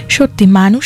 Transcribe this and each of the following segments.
সত্যি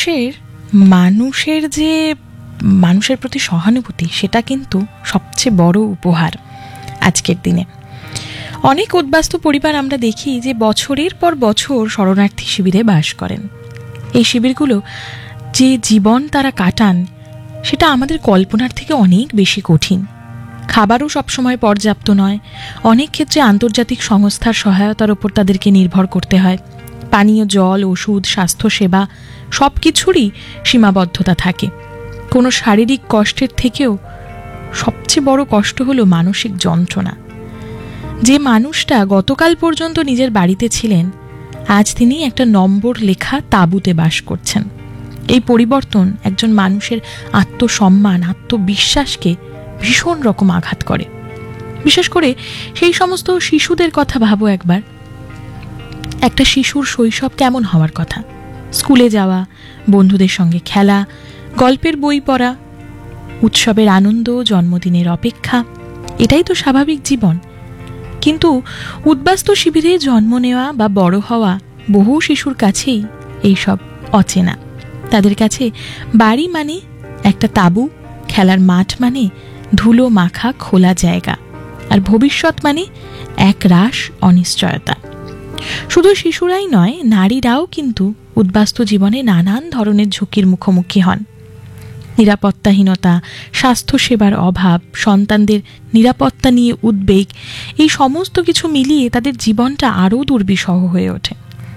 মানুষের যে মানুষের প্রতি সহানুভূতি, সেটা কিন্তু সবচেয়ে বড় উপহার আজকের দিনে। অনেক উদ্বাস্তু পরিবার আমরা দেখি যে বছরের পর বছর শরণার্থী শিবিরে বাস করেন। এই শিবিরগুলো যে জীবন তারা কাটান, সেটা আমাদের কল্পনার থেকে অনেক বেশি কঠিন। খাবারও সবসময় পর্যাপ্ত নয়, অনেক ক্ষেত্রে আন্তর্জাতিক সংস্থার সহায়তার ওপর তাদেরকে নির্ভর করতে হয়। পানীয় জল, ওষুধ, স্বাস্থ্যসেবা সব কিছুরই সীমাবদ্ধতা থাকে। কোনো শারীরিক কষ্টের থেকেও সবচেয়ে বড় কষ্ট হলো মানসিক যন্ত্রণা। যে মানুষটা গতকাল পর্যন্ত নিজের বাড়িতে ছিলেন, আজ তিনি একটা নম্বর লেখা তাঁবুতে বাস করছেন। এই পরিবর্তন একজন মানুষের আত্মসম্মান, আত্মবিশ্বাসকে ভীষণ রকম আঘাত করে। বিশেষ করে সেই সমস্ত শিশুদের কথা ভাবো একবার। একটা শিশুর শৈশব কেমন হওয়ার কথা? স্কুলে যাওয়া, বন্ধুদের সঙ্গে খেলা, গল্পের বই পড়া, উৎসবের আনন্দ, জন্মদিনের অপেক্ষা, এটাই তো স্বাভাবিক জীবন। কিন্তু উদ্বাস্তু শিবিরে জন্ম নেওয়া বা বড় হওয়া বহু শিশুর কাছেই এইসব অচেনা। তাদের কাছে বাড়ি মানে একটা তাঁবু, খেলার মাঠ মানে ধুলো মাখা খোলা জায়গা, আর ভবিষ্যৎ মানে এক রাশ অনিশ্চয়তা। শুধু শিশুরাই নয়, নারীরাও কিন্তু উদ্বাস্তু জীবনে নানান ধরনের ঝুঁকির মুখোমুখি হন। নিরাপত্তাহীনতা, স্বাস্থ্যসেবার অভাব, সন্তানদের নিরাপত্তা নিয়ে উদ্বেগ, এই সমস্ত কিছু মিলিয়ে তাদের জীবনটা আরও দুর্বিষহ হয়ে ওঠে।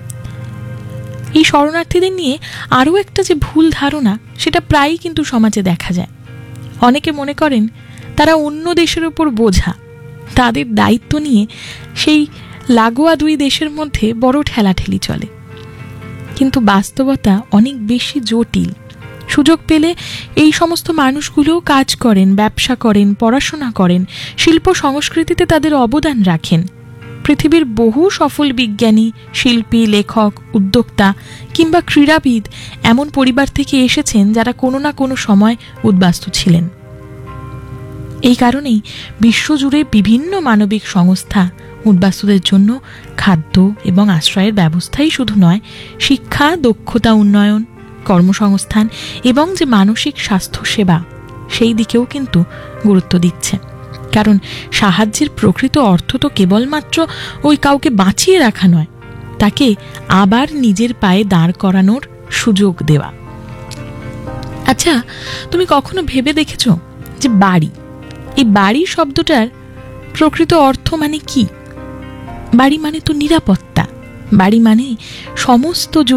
এই শরণার্থীদের নিয়ে আরও একটা যে ভুল ধারণা, সেটা প্রায়ই কিন্তু সমাজে দেখা যায়। অনেকে মনে করেন তারা অন্য দেশের উপর বোঝা, তাদের দায়িত্ব নিয়ে সেই লাগোয়া দুই দেশের মধ্যে বড় ঠেলাঠেলি চলে। কিন্তু বাস্তবতা অনেক বেশি জটিল। সুযোগ পেলে এই সমস্ত মানুষগুলোও কাজ করেন, ব্যবসা করেন, পড়াশোনা করেন, শিল্প সংস্কৃতিতে তাদের অবদান রাখেন। পৃথিবীর বহু সফল বিজ্ঞানী, শিল্পী, লেখক, উদ্যোক্তা কিংবা ক্রীড়াবিদ এমন পরিবার থেকে এসেছেন যারা কোনো না কোনো সময় উদ্বাস্তু ছিলেন। এই কারণেই বিশ্বজুড়ে বিভিন্ন মানবিক সংস্থা উদ্বাস্তুদের জন্য খাদ্য এবং আশ্রয়ের ব্যবস্থাই শুধু নয়, শিক্ষা, দক্ষতা উন্নয়ন, কর্মসংস্থান এবং যে মানসিক স্বাস্থ্য সেবা, সেই দিকেও কিন্তু গুরুত্ব দিচ্ছে। কারণ সাহায্যের প্রকৃত অর্থ তো কেবলমাত্র ওই কাউকে বাঁচিয়ে রাখা নয়, তাকে আবার নিজের পায়ে দাঁড় করানোর সুযোগ দেওয়া। আচ্ছা, তুমি কখনো ভেবে দেখেছো যে বাড়ি, এই বাড়ি শব্দটার প্রকৃত অর্থ মানে কি? বাড়ি মানে তো নিরাপত্তা, বাড়ি মানে সমস্ত